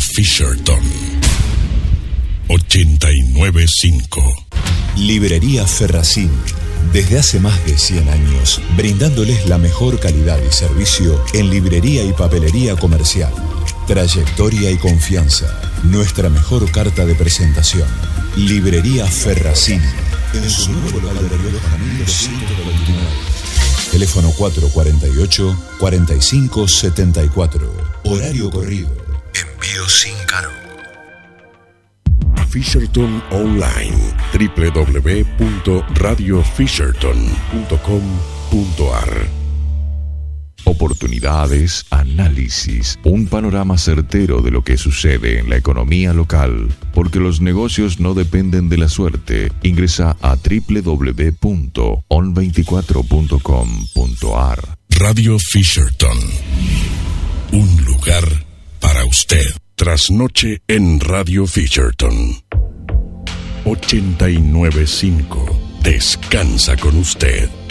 Fisherton 89.5. Librería Ferracín. Desde hace más de 100 años, brindándoles la mejor calidad y servicio en librería y papelería comercial. Trayectoria y confianza. Nuestra mejor carta de presentación. Librería Ferracín. En su nuevo local de Río Camilo 129. Teléfono 448-4574. Horario corrido. Envío sin cargo. Fisherton Online, www.radiofisherton.com.ar. Oportunidades, análisis, un panorama certero de lo que sucede en la economía local, porque los negocios no dependen de la suerte. Ingresa a www.on24.com.ar. Radio Fisherton, un lugar para usted. Trasnoche en Radio Fisherton 89.5. Descansa con usted.